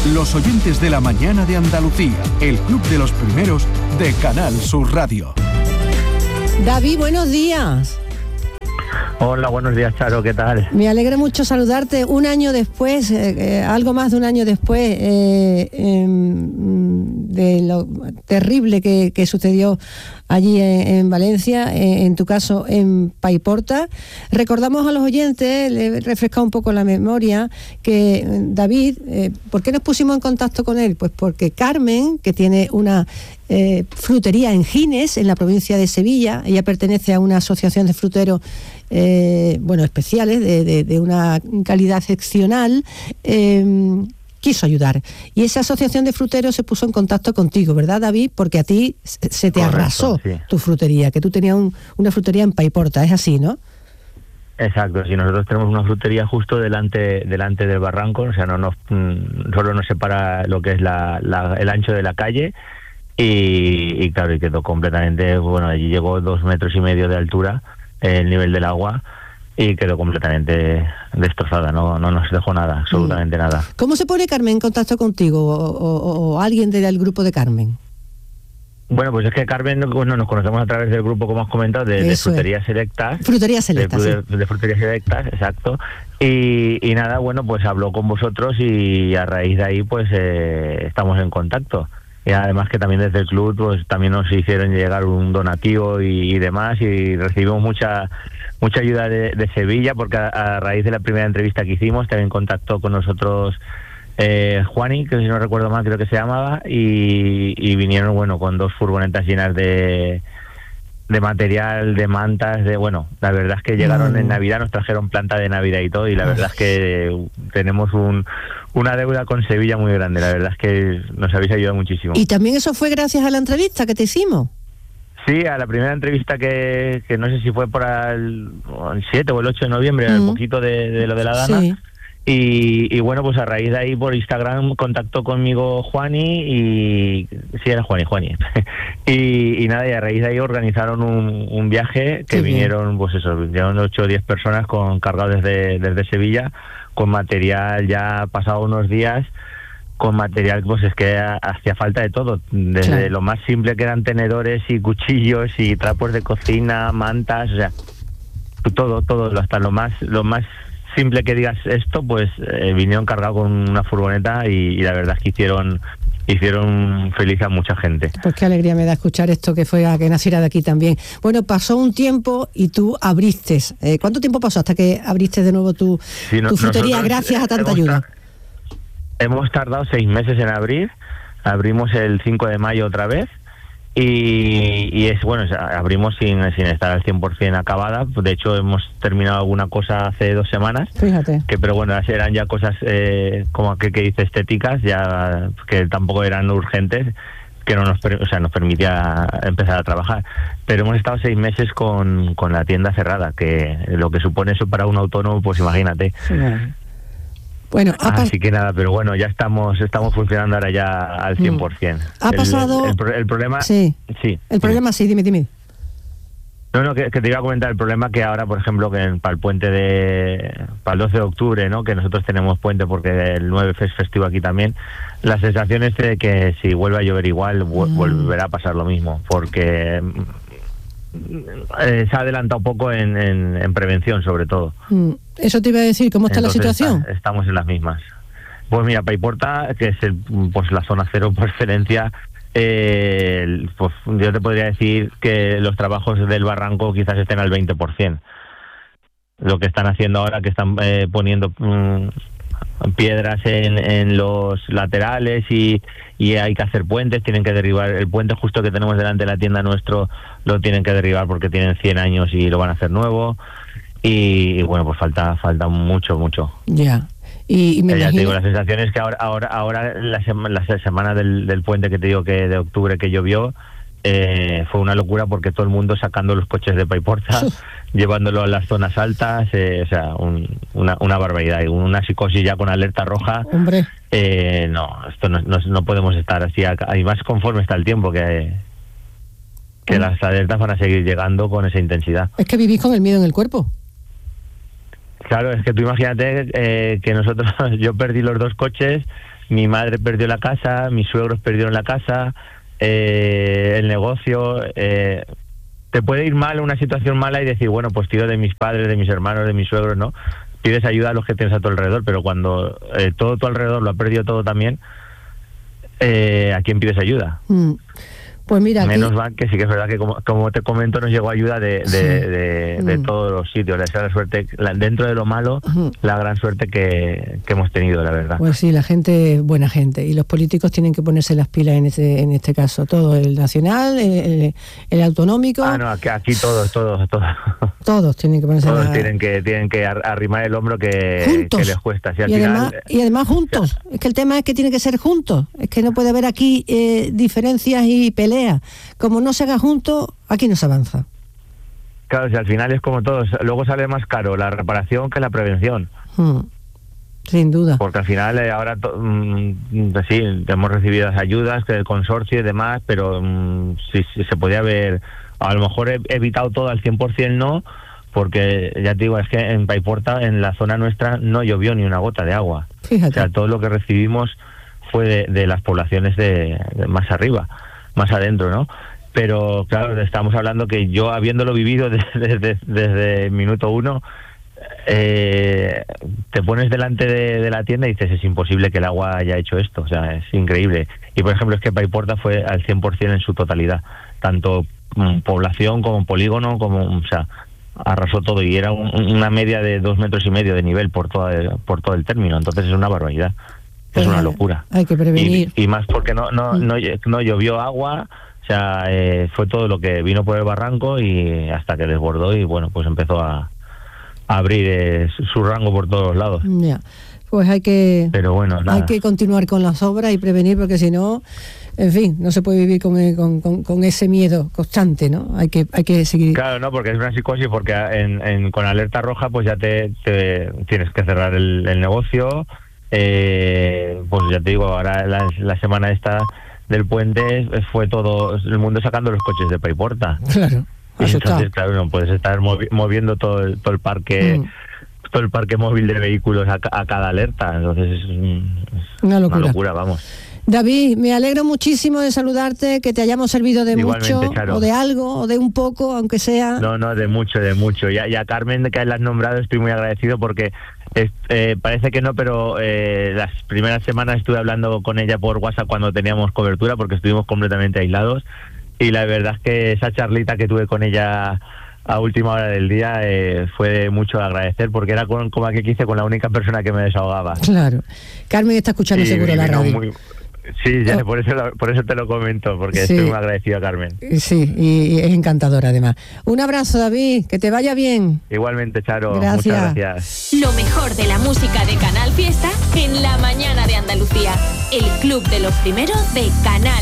Los oyentes de la mañana de Andalucía, el club de los primeros de Canal Sur Radio. David, buenos días. Hola, buenos días, Charo, ¿qué tal? Me alegra mucho saludarte un año después, algo más de un año después de lo terrible que sucedió allí en Valencia, en tu caso en Paiporta. Recordamos a los oyentes, le he refrescado un poco la memoria, que David, ¿por qué nos pusimos en contacto con él? Pues porque Carmen, que tiene una frutería en Gines, en la provincia de Sevilla, ella pertenece a una asociación de fruteros especiales, de una calidad excepcional, quiso ayudar. Y esa asociación de fruteros se puso en contacto contigo, ¿verdad, David? Porque a ti se te arrasó tu frutería, que tú tenías una frutería en Paiporta, es así, ¿no? Exacto, sí, nosotros tenemos una frutería justo delante del barranco, o sea, solo nos separa lo que es el ancho de la calle, y claro, y quedó completamente, allí llegó 2,5 metros de altura el nivel del agua, y quedó completamente destrozada, no nos dejó nada, absolutamente nada. ¿Cómo se pone Carmen en contacto contigo o alguien del grupo de Carmen? Bueno, pues es que Carmen, nos conocemos a través del grupo, como has comentado, de Fruterías Selectas. Fruterías Selectas, de Fruterías Selectas, exacto. Y nada, pues habló con vosotros y a raíz de ahí pues estamos en contacto. Y además que también desde el club pues también nos hicieron llegar un donativo y demás, y recibimos mucha ayuda de Sevilla, porque a raíz de la primera entrevista que hicimos también contactó con nosotros Juani, que si no recuerdo mal creo que se llamaba, y vinieron con 2 furgonetas llenas de material, de mantas, la verdad es que llegaron en Navidad, nos trajeron planta de Navidad y todo, y la verdad es que tenemos una deuda con Sevilla muy grande, la verdad es que nos habéis ayudado muchísimo. Y también eso fue gracias a la entrevista que te hicimos. Sí, a la primera entrevista que no sé si fue por el 7 o el 8 de noviembre, un poquito de lo de la Dana. Sí. Y pues a raíz de ahí por Instagram contactó conmigo Juani, sí, era Juani. y nada, y a raíz de ahí organizaron un viaje que vinieron, vinieron 8 o 10 personas cargados desde Sevilla, con material ya pasado unos días, con material pues es que hacía falta de todo, desde lo más simple que eran tenedores y cuchillos y trapos de cocina, mantas, o sea, todo, hasta lo más simple que digas esto, pues vinieron cargados con una furgoneta y la verdad es que hicieron feliz a mucha gente. Pues qué alegría me da escuchar esto, que fue a que naciera de aquí también. Bueno, pasó un tiempo y tú abriste. ¿Cuánto tiempo pasó hasta que abriste de nuevo tu frutería gracias a tanta ayuda? Hemos tardado 6 meses en abrir. Abrimos el 5 de mayo otra vez. Y abrimos sin estar al 100% acabada. De hecho, hemos terminado alguna cosa hace 2 semanas. Fíjate. Pero eran ya cosas como que dice estéticas, ya que tampoco eran urgentes, que nos permitía empezar a trabajar. Pero hemos estado 6 meses con la tienda cerrada, que lo que supone eso para un autónomo, pues imagínate. Sí. Bueno, así que nada, pero ya estamos funcionando ahora ya al 100%. Ha pasado... El problema... Sí. El problema, sí, dime. No, que te iba a comentar el problema que ahora, por ejemplo, que para el puente para el 12 de octubre, ¿no? Que nosotros tenemos puente porque el 9 es festivo aquí también, la sensación es de que si vuelve a llover igual, volverá a pasar lo mismo, porque se ha adelantado poco en prevención, sobre todo. Eso te iba a decir, ¿cómo está la situación? Estamos en las mismas. Pues mira, Paiporta, que es la zona cero por excelencia, pues yo te podría decir que los trabajos del barranco quizás estén al 20%. Lo que están haciendo ahora, que están poniendo piedras en los laterales y hay que hacer puentes, tienen que derribar el puente justo que tenemos delante de la tienda nuestro, lo tienen que derribar porque tienen 100 años y lo van a hacer nuevo. Y pues falta mucho. Ya. Y me ya imagino... te digo, la sensación es que ahora la semana del puente que te digo que de octubre que llovió, fue una locura porque todo el mundo sacando los coches de Paiporta, llevándolo a las zonas altas, una barbaridad, y una psicosis ya con alerta roja. Hombre. Esto no podemos estar así, y más conforme está el tiempo que las alertas van a seguir llegando con esa intensidad. Es que vivís con el miedo en el cuerpo. Claro, es que tú imagínate que yo perdí los 2 coches, mi madre perdió la casa, mis suegros perdieron la casa, el negocio. Te puede ir mal, una situación mala, y decir, bueno, pues tiro de mis padres, de mis hermanos, de mis suegros, ¿no? Pides ayuda a los que tienes a tu alrededor, pero cuando todo tu alrededor lo ha perdido todo también, ¿a quién pides ayuda? Pues mira, menos mal que sí que es verdad que, como te comento, nos llegó ayuda de todos los sitios. Esa es la suerte, dentro de lo malo, la gran suerte que hemos tenido, la verdad. Pues sí, la gente, buena gente, y los políticos tienen que ponerse las pilas en este caso, todo, el nacional, el autonómico. No, aquí todos. Todos tienen que ponerse todos tienen que arrimar el hombro que les cuesta. Si al final, además juntos. Es que el tema es que tiene que ser juntos. Es que no puede haber aquí diferencias y peleas. Como no se haga juntos, aquí no se avanza. Claro, si al final es como todos. Luego sale más caro la reparación que la prevención. Sin duda. Porque al final ahora sí, hemos recibido las ayudas del consorcio y demás, pero si se podía haber, a lo mejor evitado todo al 100%, no, porque ya te digo, es que en Paiporta, en la zona nuestra, no llovió ni una gota de agua. Fíjate. O sea, todo lo que recibimos fue de las poblaciones de más arriba, más adentro, ¿no? Pero claro, estamos hablando que yo, habiéndolo vivido desde minuto uno, te pones delante de la tienda y dices, es imposible que el agua haya hecho esto, o sea, es increíble. Y por ejemplo, es que Paiporta fue al 100% en su totalidad, tanto población como polígono, o sea, arrasó todo, y era una media de 2,5 metros de nivel por todo el término. Entonces es una barbaridad. Es una locura. Hay que prevenir. Y más porque no llovió agua, o sea, fue todo lo que vino por el barranco, y hasta que desbordó, y bueno, pues empezó a abrir su rango por todos lados. Ya. Pues hay que continuar con las obras y prevenir, porque si no, en fin, no se puede vivir con ese miedo constante, ¿no? Hay que seguir. Claro, no, porque es una psicosis, porque con alerta roja pues ya te tienes que cerrar el negocio. Pues ya te digo, ahora la semana esta del puente fue todo el mundo sacando los coches de Paiporta. Claro. Y entonces, claro, no puedes estar moviendo todo el parque. Todo el parque móvil de vehículos a cada alerta. Entonces es una locura, vamos. David, me alegro muchísimo de saludarte, que te hayamos servido de igualmente, mucho, Charo. O de algo, o de un poco, aunque sea. No, de mucho. Y a Carmen, que la has nombrado, estoy muy agradecido, porque parece que no, pero las primeras semanas estuve hablando con ella por WhatsApp cuando teníamos cobertura, porque estuvimos completamente aislados, y la verdad es que esa charlita que tuve con ella a última hora del día fue de mucho agradecer, porque era como aquel que hice con la única persona que me desahogaba. Claro. Carmen está escuchando seguro la radio. Sí, ya, por eso te lo comento, porque estoy muy agradecido a Carmen. Sí, y es encantadora además. Un abrazo, David, que te vaya bien. Igualmente, Charo, gracias. Muchas gracias. Lo mejor de la música de Canal Fiesta en la mañana de Andalucía. El club de los primeros de Canal